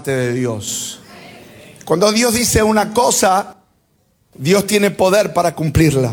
parte de Dios. Cuando Dios dice una cosa, Dios tiene poder para cumplirla.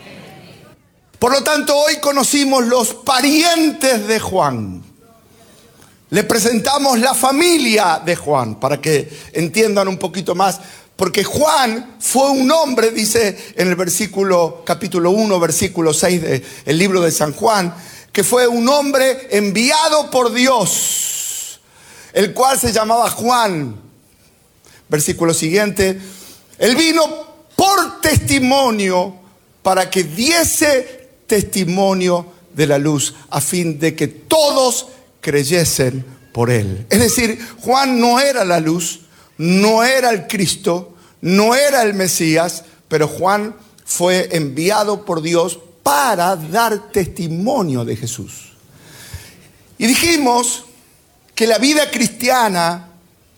Por lo tanto, hoy conocimos los parientes de Juan. Le presentamos la familia de Juan para que entiendan un poquito más. Porque Juan fue un hombre, dice en el capítulo 1, versículo 6 del libro de San Juan, que fue un hombre enviado por Dios, el cual se llamaba Juan. Versículo siguiente, él vino por testimonio para que diese testimonio de la luz, a fin de que todos creyesen por él. Es decir, Juan no era la luz, no era el Cristo, no era el Mesías, pero Juan fue enviado por Dios para dar testimonio de Jesús. Y dijimos que la vida cristiana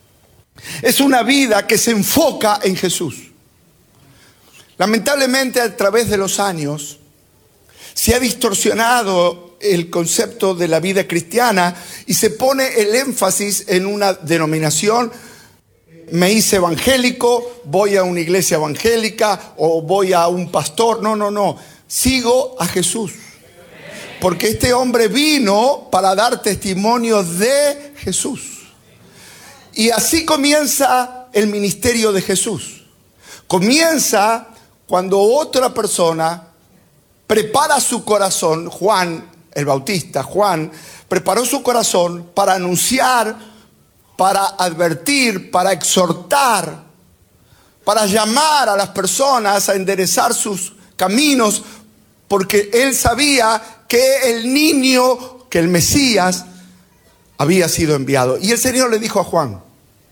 es una vida que se enfoca en Jesús. Lamentablemente, a través de los años, se ha distorsionado el concepto de la vida cristiana y se pone el énfasis en una denominación. Me hice evangélico, voy a una iglesia evangélica o voy a un pastor. No. Sigo a Jesús. Porque este hombre vino para dar testimonio de Jesús. Y así comienza el ministerio de Jesús. Comienza cuando otra persona prepara su corazón. Juan el Bautista, Juan, preparó su corazón para anunciar, para advertir, para exhortar, para llamar a las personas a enderezar sus caminos, porque él sabía que el niño, que el Mesías, había sido enviado. Y el Señor le dijo a Juan: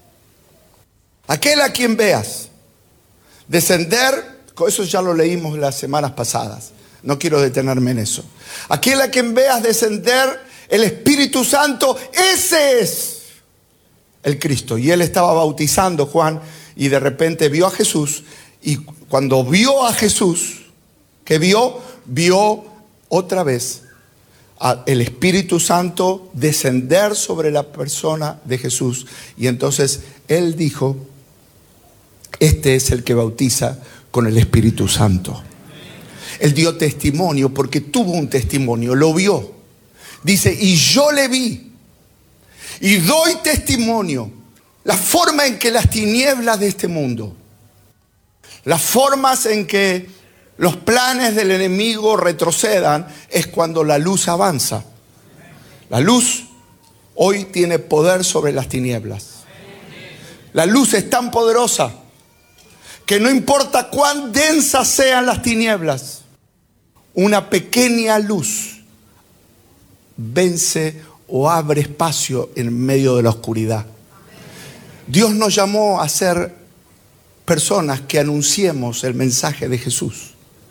aquel a quien veas descender, eso ya lo leímos las semanas pasadas, no quiero detenerme en eso. Aquel a quien veas descender el Espíritu Santo, ese es el Cristo. Y él estaba bautizando, Juan, y de repente vio a Jesús. Y cuando vio a Jesús, ¿qué vio? Vio otra vez el Espíritu Santo descender sobre la persona de Jesús. Y entonces él dijo: este es el que bautiza con el Espíritu Santo. Él dio testimonio porque tuvo un testimonio, lo vio. Dice: y yo le vi. Y doy testimonio. La forma en que las tinieblas de este mundo, las formas en que los planes del enemigo retrocedan, es cuando la luz avanza. La luz hoy tiene poder sobre las tinieblas. La luz es tan poderosa que no importa cuán densas sean las tinieblas, una pequeña luz vence o abre espacio en medio de la oscuridad. Dios nos llamó a ser personas que anunciemos el mensaje de Jesús.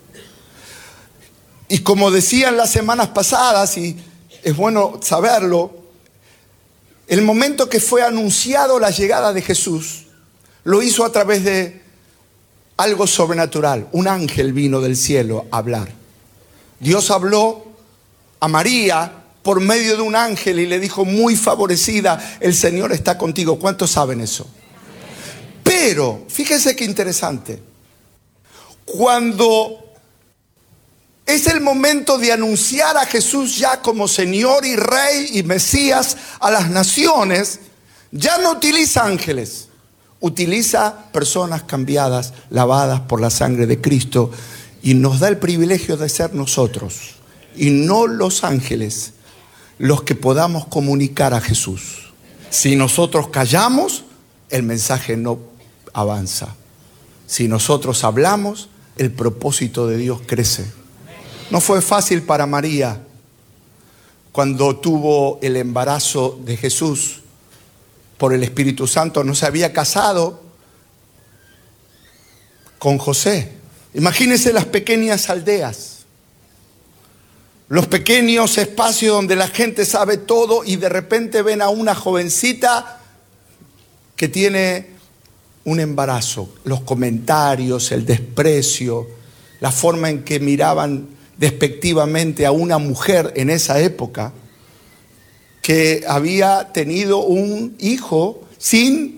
Y como decían las semanas pasadas, y es bueno saberlo, el momento que fue anunciado la llegada de Jesús, lo hizo a través de algo sobrenatural. Un ángel vino del cielo a hablar. Dios habló a María por medio de un ángel y le dijo: muy favorecida, el Señor está contigo. ¿Cuántos saben eso? Pero, fíjense qué interesante. Cuando es el momento de anunciar a Jesús ya como Señor y Rey y Mesías a las naciones, ya no utiliza ángeles, utiliza personas cambiadas, lavadas por la sangre de Cristo, y nos da el privilegio de ser nosotros y no los ángeles los que podamos comunicar a Jesús. Si nosotros callamos, el mensaje no avanza. Si nosotros hablamos, el propósito de Dios crece. No fue fácil para María cuando tuvo el embarazo de Jesús por el Espíritu Santo. No se había casado con José. Imagínense las pequeñas aldeas, los pequeños espacios donde la gente sabe todo, y de repente ven a una jovencita que tiene un embarazo. Los comentarios, el desprecio, la forma en que miraban despectivamente a una mujer en esa época que había tenido un hijo sin